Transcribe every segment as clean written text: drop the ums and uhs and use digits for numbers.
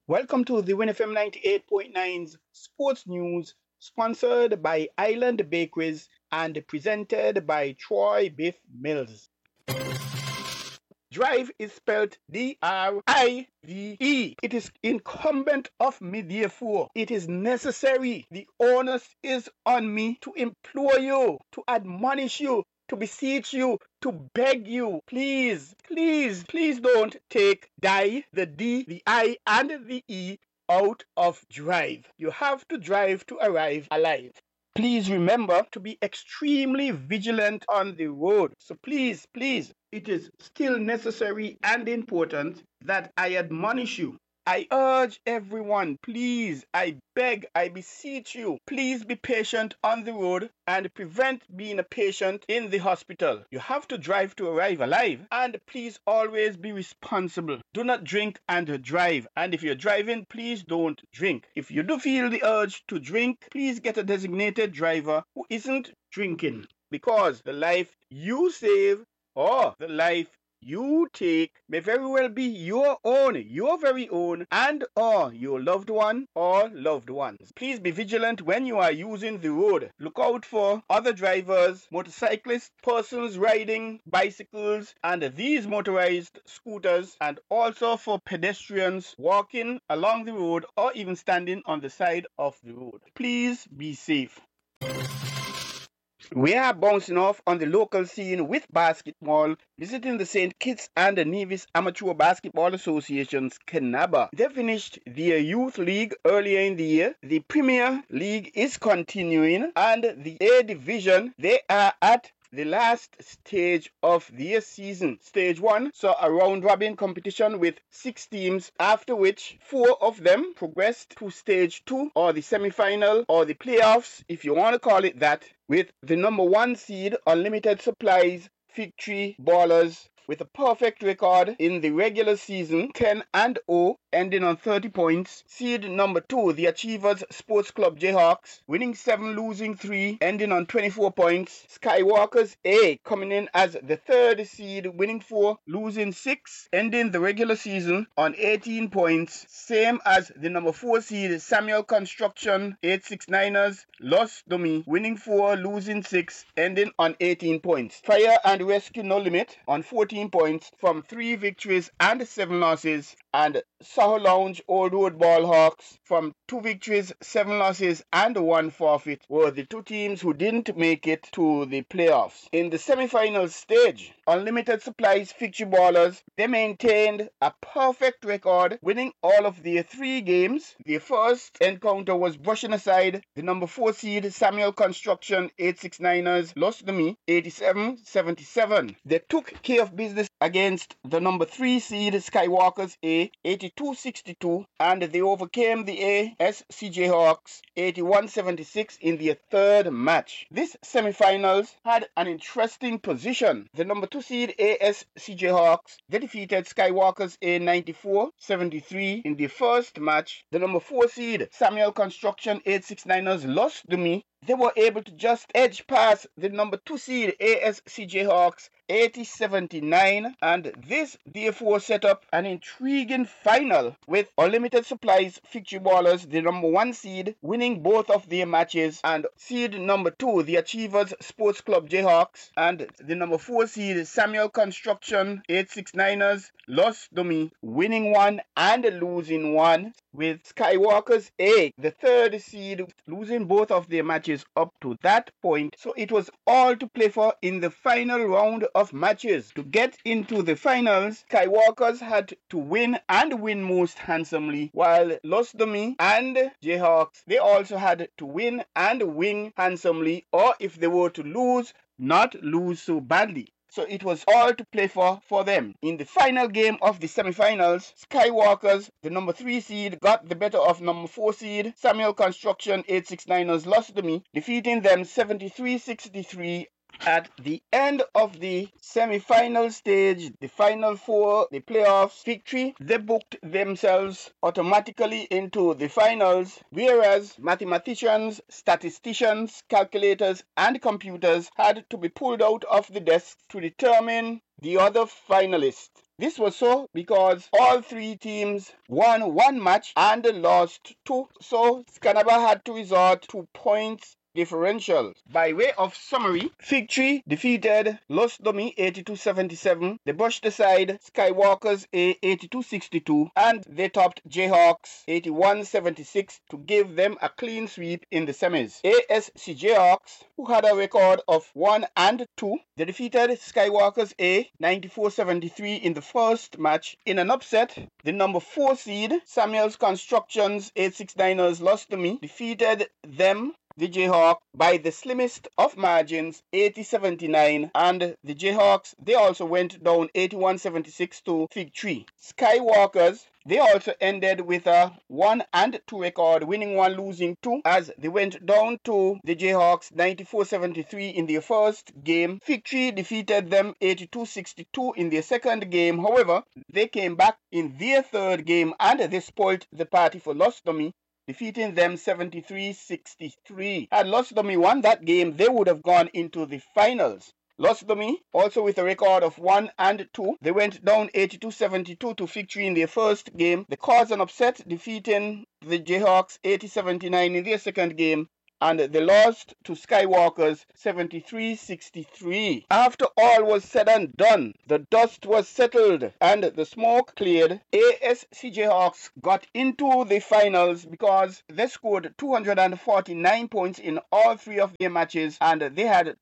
Welcome to the WinFM 98.9's Sports News, sponsored by Island Bakeries and presented by Troy Biff Mills. Drive is spelled D-R-I-V-E. It is incumbent of me, therefore. It is necessary. The onus is on me to implore you, to admonish you, to beseech you, to beg you. Please, please, please don't take the D, the I, and the E out of drive. You have to drive to arrive alive. Please remember to be extremely vigilant on the road. So please, please, it is still necessary and important that I admonish you. I urge everyone, please, I beg, I beseech you, please be patient on the road and prevent being a patient in the hospital. You have to drive to arrive alive, and please always be responsible. Do not drink and drive, and if you're driving, please don't drink. If you do feel the urge to drink, please get a designated driver who isn't drinking, because the life you save or the life you take may very well be your own, your very own, and or your loved one or loved ones. Please be vigilant when you are using the road. Look out for other drivers, motorcyclists, persons riding bicycles and these motorized scooters, and also for pedestrians walking along the road or even standing on the side of the road. Please be safe. We are bouncing off on the local scene with basketball, visiting the St. Kitts and Nevis Amateur Basketball Association's Kenaba. They finished their youth league earlier in the year. The Premier League is continuing, and the A Division, they are at the last stage of their season. Stage 1 saw a round-robin competition with 6 teams, after which 4 of them progressed to Stage 2, or the semi-final, or the playoffs, if you want to call it that, with the number 1 seed, Unlimited Supplies, Victory Ballers, with a perfect record in the regular season, 10-0, ending on 30 points. Seed number 2, the Achievers Sports Club Jayhawks, winning 7, losing 3, ending on 24 points. Skywalkers A coming in as the 3rd seed, winning 4, losing 6, ending the regular season on 18 points. Same as the number 4 seed, Samuel Construction 869ers, Los Domi, winning 4, losing 6, ending on 18 points. Fire and Rescue No Limit on 14 points from 3 victories and 7 losses, and Soho Lounge Old Road Ballhawks from 2 victories, 7 losses, and 1 forfeit were the 2 teams who didn't make it to the playoffs. In the semi-final stage, Unlimited Supplies Victory Ballers, they maintained a perfect record, winning all of their 3 games. Their first encounter was brushing aside the number 4 seed Samuel Construction 869ers, lost to me 87-77. They took care of business against the number 3 seed Skywalkers A 82-62, and they overcame the ASCJ Hawks 81-76 in their 3rd match. This semifinals had an interesting position. The number 2 seed ASCJ Hawks, they defeated Skywalkers A 94-73 in the first match. The number 4 seed Samuel Construction 869ers lost to me. They were able to just edge past the number 2 seed ASCJ Hawks 80-79, and this therefore set up an intriguing final with Unlimited Supplies Victory Ballers, the number 1 seed, winning both of their matches, and seed number 2, the Achievers Sports Club Jayhawks, and the number 4 seed Samuel Construction 869ers, Los Domi, winning 1 and losing 1, with Skywalkers A, the 3rd seed, losing both of their matches up to that point. So it was all to play for in the final round of matches. To get into the finals, Skywalkers had to win, and win most handsomely, while Los Domi and Jayhawks, they also had to win and win handsomely, or if they were to lose, not lose so badly. So it was all to play for them. In the final game of the semifinals, Skywalkers, the number 3 seed, got the better of number 4 seed Samuel Construction 869ers, lost to me, defeating them 73-63. At the end of the semi-final stage, the final 4, the playoffs victory, they booked themselves automatically into the finals, whereas mathematicians, statisticians, calculators, and computers had to be pulled out of the desk to determine the other finalists. This was so because all three teams won one match and lost two, so Scanaba had to resort to points differentials. By way of summary, Fig Tree defeated Los Domi 82-77. They brushed aside Skywalkers A 82-62 and they topped Jayhawks 81-76 to give them a clean sweep in the semis. ASC Jayhawks, who had a record of 1 and 2, they defeated Skywalkers A 94-73 in the first match in an upset. The number 4 seed Samuels Constructions 869ers Los Domi defeated them, the Jayhawks, by the slimmest of margins, 80-79, and the Jayhawks, they also went down 81-76 to Fig Tree. Skywalkers, they also ended with a 1 and 2 record, winning 1, losing 2, as they went down to the Jayhawks 94-73 in their first game. Fig Tree defeated them 82-62 in their second game. However, they came back in their third game and they spoiled the party for Los Domi, defeating them 73-63. Had Los Domi won that game, they would have gone into the finals. Los Domi, also with a record of 1 and 2, they went down 82-72 to Fig Tree in their first game. They caused an upset, defeating the Jayhawks 80-79 in their second game, and they lost to Skywalkers 73-63. After all was said and done, the dust was settled and the smoke cleared. ASC Jayhawks got into the finals because they scored 249 points in all three of their matches and they had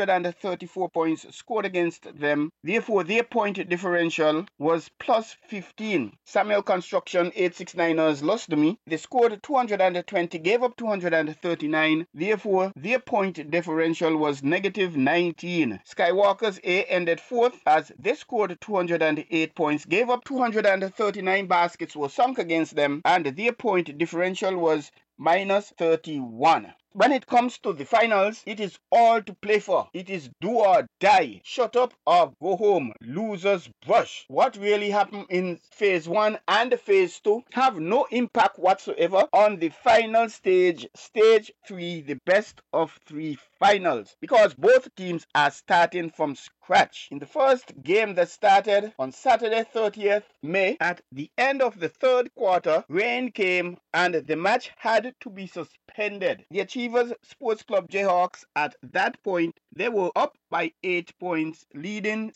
234 points scored against them. Therefore, their point differential was plus 15. Samuel Construction 869ers Los Domi, they scored 220, gave up 239. Therefore, their point differential was negative 19. Skywalkers A ended fourth as they scored 208 points, gave up 239 baskets were sunk against them, and their point differential was minus 31. When it comes to the finals, it is all to play for. It is do or die. Shut up or go home. Losers brush. What really happened in phase 1 and phase 2 have no impact whatsoever on the final stage, stage 3, the best of 3 finals, because both teams are starting from scratch. In the first game that started on Saturday 30th May, at the end of the third quarter, rain came and the match had to be suspended. The Achievers Sports Club Jayhawks, at that point, they were up by 8 points, leading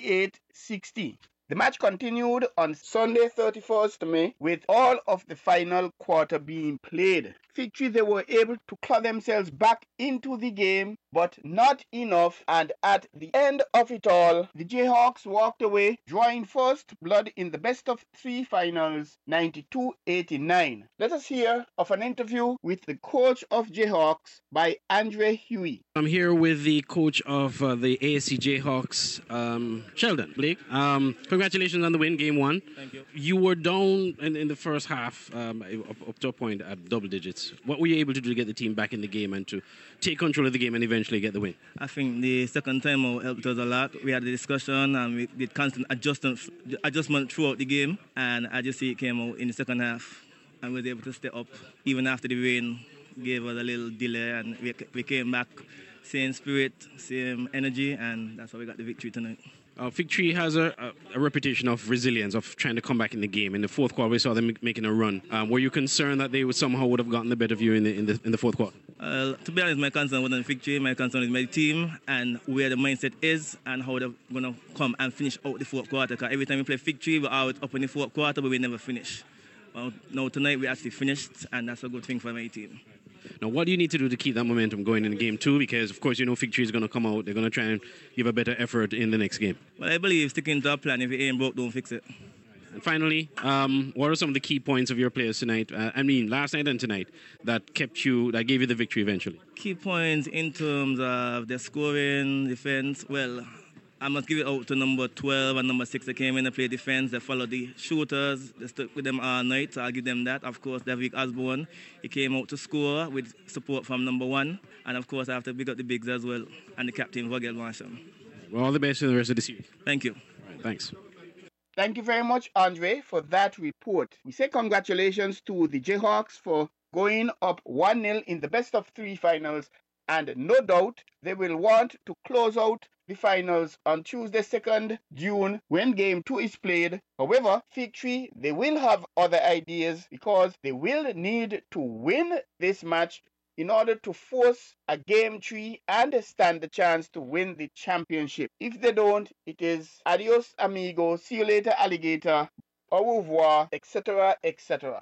68-60. The match continued on Sunday 31st May with all of the final quarter being played. Fig Tree, they were able to claw themselves back into the game, but not enough, and at the end of it all, the Jayhawks walked away, drawing first blood in the best of 3 finals, 92-89. Let us hear of an interview with the coach of Jayhawks by Andre Huey. I'm here with the coach of the ASC Jayhawks, Sheldon Blake. Congratulations on the win, game 1. Thank you. You were down in the first half, up to a point at double digits. What were you able to do to get the team back in the game and to take control of the game and eventually get the win? I think the second time helped us a lot. We had a discussion and we did constant adjustment throughout the game, and I just see it came out in the second half and we were able to step up even after the rain gave us a little delay, and we came back same spirit, same energy, and that's how we got the victory tonight. Fig Tree has a reputation of resilience, of trying to come back in the game. In the fourth quarter, we saw them making a run. Were you concerned that they would have gotten the better of you in the fourth quarter? To be honest, my concern wasn't Fig Tree. My concern is my team and where the mindset is and how they're going to come and finish out the fourth quarter. Because every time we play Fig Tree, we're out up in the fourth quarter, but we never finish. Well, now tonight we actually finished, and that's a good thing for my team. Now, what do you need to do to keep that momentum going in game 2? Because, of course, you know Fig Tree is going to come out. They're going to try and give a better effort in the next game. Well, I believe sticking to our plan. If it ain't broke, don't fix it. And finally, what are some of the key points of your players tonight? Last night and tonight, that gave you the victory eventually? Key points in terms of the scoring, defense. Well, I must give it out to number 12 and number 6 that came in to play defense. They followed the shooters. They stuck with them all night, so I'll give them that. Of course, David Osborne, he came out to score with support from number 1. And, of course, I have to big up the bigs as well, and the captain, Vogel Marshall. Well, all the best in the rest of the series. Thank you. All right, thanks. Thank you very much, Andre, for that report. We say congratulations to the Jayhawks for going up 1-0 in the best of 3 finals, and no doubt they will want to close out the finals on Tuesday, 2nd June, when Game 2 is played. However, Fig Tree, they will have other ideas because they will need to win this match in order to force a Game 3 and stand the chance to win the championship. If they don't, it is adios amigo, see you later alligator, au revoir, etc., etc.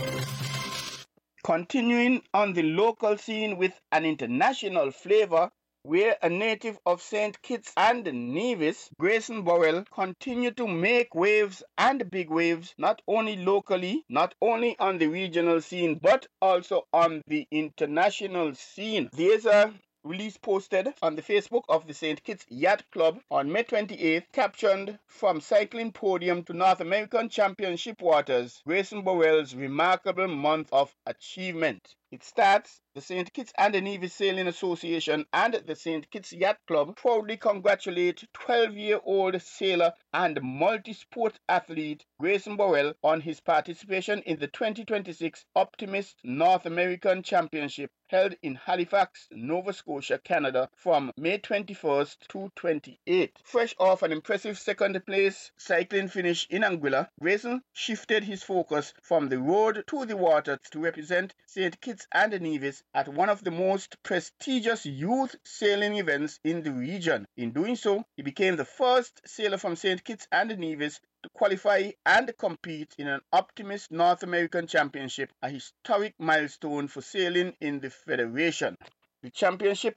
Continuing on the local scene with an international flavor, where a native of St. Kitts and Nevis, Grayson Burrell, continued to make waves and big waves, not only locally, not only on the regional scene, but also on the international scene. There's a release posted on the Facebook of the St. Kitts Yacht Club on May 28th, captioned "From Cycling Podium to North American Championship Waters, Grayson Burrell's Remarkable Month of Achievement." It starts, the St. Kitts and Nevis Sailing Association and the St. Kitts Yacht Club proudly congratulate 12-year-old sailor and multi-sport athlete Grayson Burrell on his participation in the 2026 Optimist North American Championship held in Halifax, Nova Scotia, Canada from May 21st to 28th. Fresh off an impressive second place cycling finish in Anguilla, Grayson shifted his focus from the road to the water to represent St. Kitts and Nevis at one of the most prestigious youth sailing events in the region. In doing so, he became the first sailor from St. Kitts and Nevis to qualify and compete in an Optimist North American Championship, a historic milestone for sailing in the Federation. The championship